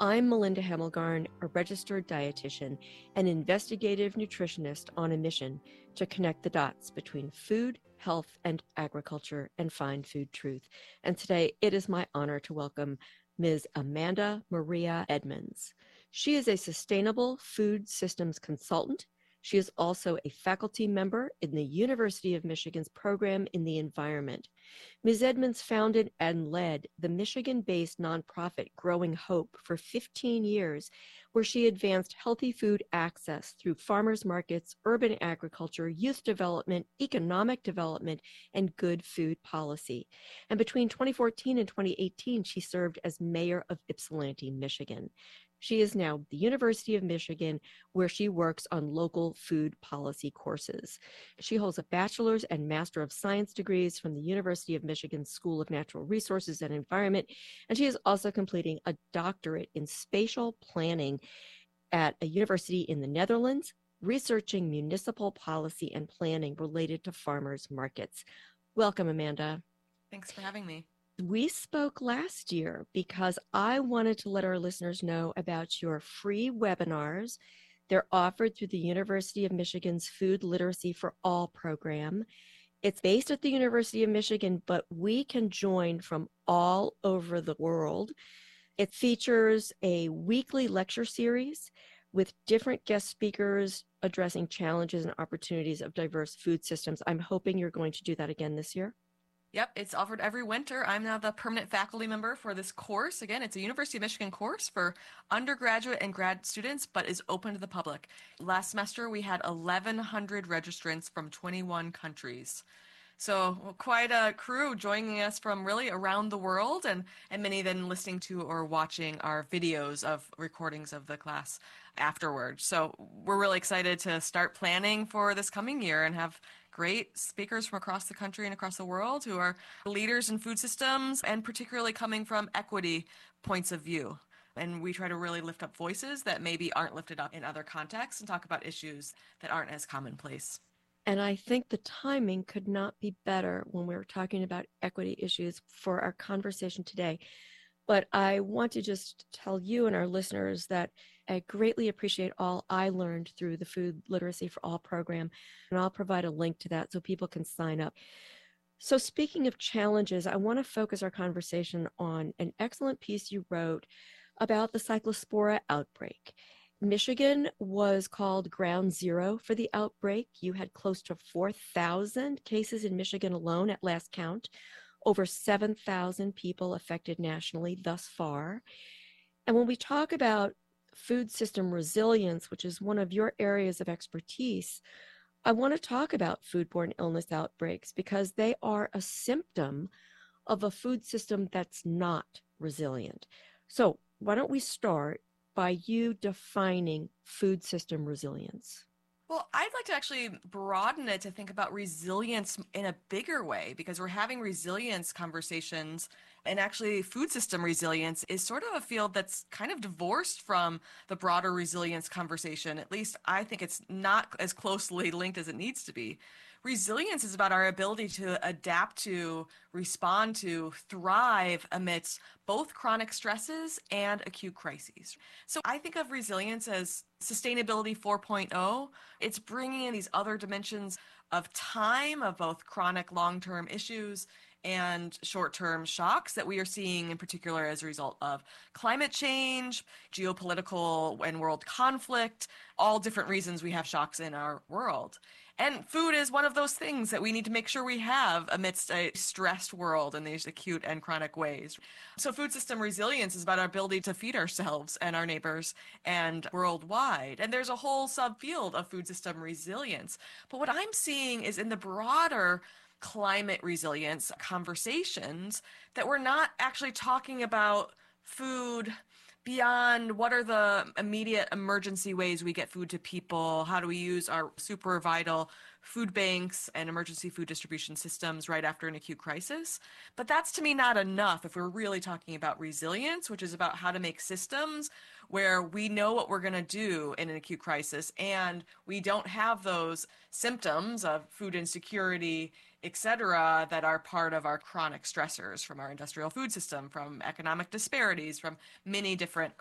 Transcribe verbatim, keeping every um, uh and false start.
I'm Melinda Hamelgarn, a registered dietitian and investigative nutritionist on a mission to connect the dots between food, health, and agriculture and find food truth. And today it is my honor to welcome Miz Amanda Maria Edmonds. She is a sustainable food systems consultant. She is also a faculty member in the University of Michigan's program in the environment. Miz Edmonds founded and led the Michigan-based nonprofit Growing Hope for fifteen years, where she advanced healthy food access through farmers markets, urban agriculture, youth development, economic development, and good food policy. And between twenty fourteen and twenty eighteen, she served as mayor of Ypsilanti, Michigan. She is now at the University of Michigan, where she works on local food policy courses. She holds a bachelor's and master of science degrees from the University of Michigan School of Natural Resources and Environment, and she is also completing a doctorate in spatial planning at a university in the Netherlands, researching municipal policy and planning related to farmers markets. Welcome, Amanda. Thanks for having me. We spoke last year because I wanted to let our listeners know about your free webinars. They're offered through the University of Michigan's Food Literacy for All program. It's based at the University of Michigan, but we can join from all over the world. It features a weekly lecture series with different guest speakers addressing challenges and opportunities of diverse food systems. I'm hoping you're going to do that again this year. Yep, it's offered every winter. I'm now the permanent faculty member for this course. Again, it's a University of Michigan course for undergraduate and grad students, but is open to the public. Last semester, we had eleven hundred registrants from twenty-one countries. So quite a crew joining us from really around the world, and, and many then listening to or watching our videos of recordings of the class afterwards. So we're really excited to start planning for this coming year and have great speakers from across the country and across the world who are leaders in food systems and particularly coming from equity points of view. And we try to really lift up voices that maybe aren't lifted up in other contexts and talk about issues that aren't as commonplace. And I think the timing could not be better when we're talking about equity issues for our conversation today. But I want to just tell you and our listeners that I greatly appreciate all I learned through the Food Literacy for All program, and I'll provide a link to that so people can sign up. So speaking of challenges, I want to focus our conversation on an excellent piece you wrote about the Cyclospora outbreak. Michigan was called ground zero for the outbreak. You had close to four thousand cases in Michigan alone at last count, over seven thousand people affected nationally thus far. And when we talk about food system resilience, which is one of your areas of expertise, I want to talk about foodborne illness outbreaks because they are a symptom of a food system that's not resilient. So why don't we start by you defining food system resilience? Well, I'd like to actually broaden it to think about resilience in a bigger way, because we're having resilience conversations, and actually food system resilience is sort of a field that's kind of divorced from the broader resilience conversation. At least I think it's not as closely linked as it needs to be. Resilience is about our ability to adapt to, respond to, thrive amidst both chronic stresses and acute crises. So I think of resilience as sustainability four point oh. It's bringing in these other dimensions of time, of both chronic long-term issues and short-term shocks that we are seeing in particular as a result of climate change, geopolitical and world conflict, all different reasons we have shocks in our world. And food is one of those things that we need to make sure we have amidst a stressed world in these acute and chronic ways. So food system resilience is about our ability to feed ourselves and our neighbors and worldwide. And there's a whole subfield of food system resilience. But what I'm seeing is in the broader climate resilience conversations that we're not actually talking about food beyond what are the immediate emergency ways we get food to people, how do we use our super vital food banks and emergency food distribution systems right after an acute crisis. But that's to me not enough if we're really talking about resilience, which is about how to make systems where we know what we're going to do in an acute crisis and we don't have those symptoms of food insecurity, et cetera, that are part of our chronic stressors from our industrial food system, from economic disparities, from many different